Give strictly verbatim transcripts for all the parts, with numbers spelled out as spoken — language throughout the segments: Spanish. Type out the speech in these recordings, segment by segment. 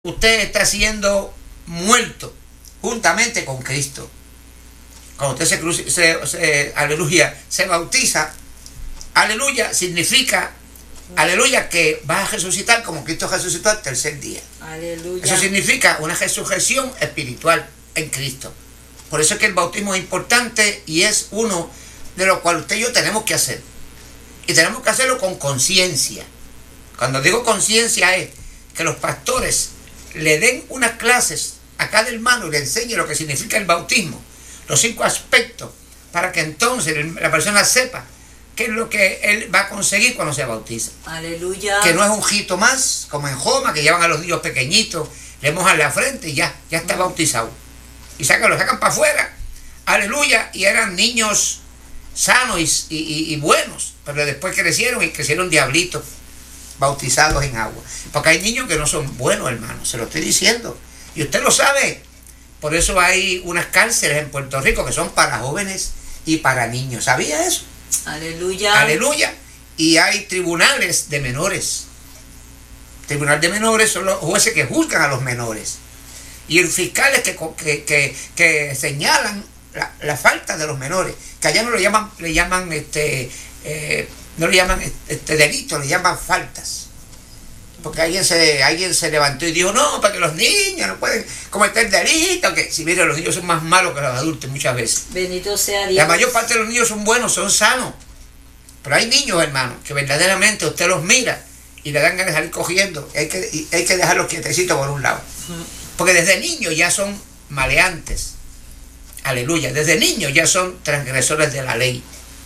usted está siendo muerto juntamente con Cristo. Cuando usted se, cruci se, se aleluya, se bautiza, aleluya, significa, aleluya, que va a resucitar como Cristo resucitó al tercer día. Aleluya. Eso significa una resurrección espiritual en Cristo. Por eso es que el bautismo es importante y es uno de los cuales usted y yo tenemos que hacer. Y tenemos que hacerlo con conciencia. Cuando digo conciencia es que los pastores le den unas clases a cada hermano y le enseñen lo que significa el bautismo, los cinco aspectos, para que entonces la persona sepa qué es lo que él va a conseguir cuando se bautiza. Aleluya. Que no es un jito más, como en Joma, que llevan a los niños pequeñitos, le mojan la frente y ya, ya está mm. bautizado. Y sacan, lo sacan para afuera. Aleluya. Y eran niños sanos y, y, y buenos, pero después crecieron y crecieron diablitos bautizados en agua. Porque hay niños que no son buenos, hermanos, se lo estoy diciendo. Y usted lo sabe. Por eso hay unas cárceles en Puerto Rico que son para jóvenes y para niños. ¿Sabía eso? Aleluya. Aleluya. Y hay tribunales de menores. Tribunal de menores son los jueces que juzgan a los menores. Y los fiscales que, que, que, que señalan la, la falta de los menores. Que allá no lo llaman, le llaman este... Eh, no le llaman este delito, le llaman faltas. Porque alguien se, alguien se levantó y dijo, no, para que los niños no pueden cometer delitos. Que si miren, los niños son más malos que los adultos muchas veces. Bendito sea Dios. La mayor parte de los niños son buenos, son sanos. Pero hay niños, hermanos, que verdaderamente usted los mira y le dan ganas de salir cogiendo. Y hay que, y hay que dejarlos quietecitos por un lado. Porque desde niños ya son maleantes. Aleluya. Desde niños ya son transgresores de la ley.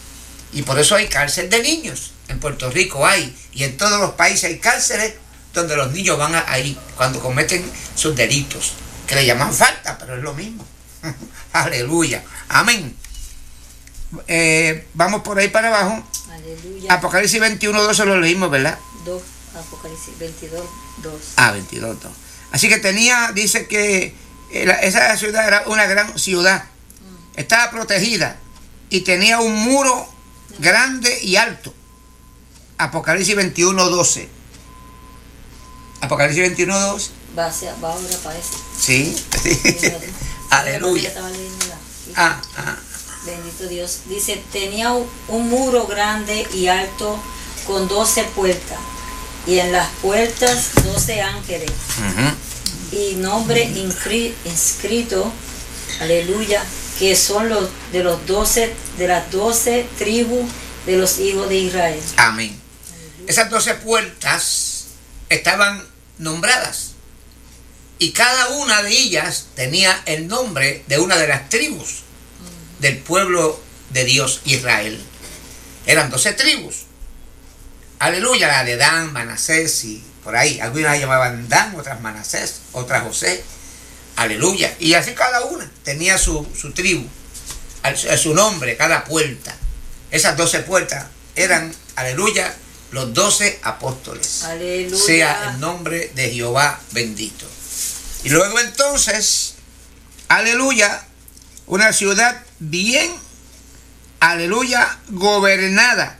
Y por eso hay cárcel de niños. En Puerto Rico hay. Y en todos los países hay cárceles donde los niños van a ir cuando cometen sus delitos. Que le llaman falta, pero es lo mismo. Aleluya. Amén. Eh, vamos por ahí para abajo. Aleluya. Apocalipsis veintiuno, dos lo leímos, ¿verdad? dos. Apocalipsis veintidós, dos. Ah, veintidós, dos. Así que tenía, dice que esa ciudad era una gran ciudad. Mm. Estaba protegida y tenía un muro grande y alto. Apocalipsis veintiuno, doce. Apocalipsis veintiuno, doce. Va, hacia, va ahora para eso. Sí. sí. Aleluya. Ah, ah. Bendito Dios. Dice, tenía un muro grande y alto con doce puertas. Y en las puertas doce ángeles. Uh-huh. Y nombre inscrito, aleluya, que son los de los doce, de las doce tribus de los hijos de Israel. Amén. Aleluya. Esas doce puertas estaban nombradas. Y cada una de ellas tenía el nombre de una de las tribus uh-huh. del pueblo de Dios, Israel. Eran doce tribus. Aleluya, la de Dan, Manasés y por ahí. Algunas llamaban Dan, otras Manasés, otras José. Aleluya. Y así cada una tenía su, su tribu, su nombre, cada puerta. Esas doce puertas eran, aleluya, los doce apóstoles. Aleluya. Sea el nombre de Jehová bendito. Y luego entonces, aleluya, una ciudad bien, aleluya, gobernada.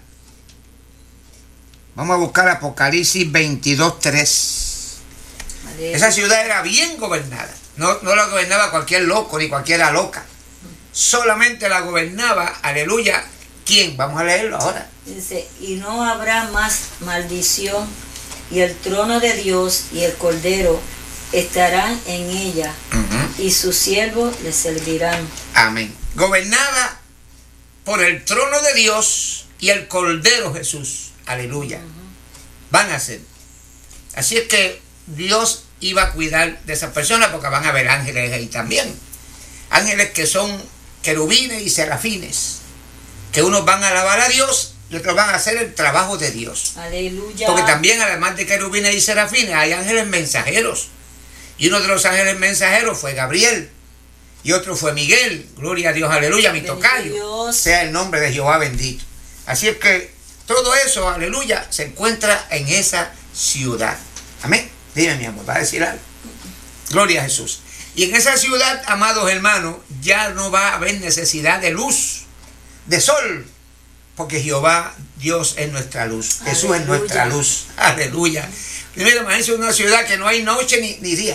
Vamos a buscar Apocalipsis veintidós, tres. Aleluya. Esa ciudad era bien gobernada. No, no la gobernaba cualquier loco ni cualquiera loca. Solamente la gobernaba, aleluya, ¿quién? Vamos a leerlo ahora. Dice, y no habrá más maldición, y el trono de Dios y el Cordero estarán en ella, uh-huh. y sus siervos le servirán. Amén. Gobernada por el trono de Dios y el Cordero Jesús. Aleluya. Uh-huh. Van a ser. Así es que Dios iba a cuidar de esas personas porque van a haber ángeles ahí también. Ángeles que son querubines y serafines. Que unos van a alabar a Dios y otros van a hacer el trabajo de Dios. Aleluya. Porque también, además de querubines y serafines, hay ángeles mensajeros. Y uno de los ángeles mensajeros fue Gabriel. Y otro fue Miguel. Gloria a Dios, aleluya, mi tocayo. Sea el nombre de Jehová bendito. Así es que todo eso, aleluya, se encuentra en esa ciudad. Amén. Dime, mi amor, va a decir algo. Gloria a Jesús. Y en esa ciudad, amados hermanos, ya no va a haber necesidad de luz, de sol, porque Jehová, Dios es nuestra luz. Aleluya. Jesús es nuestra luz. Aleluya. Y mira, imagínense una ciudad que no hay noche ni, ni día.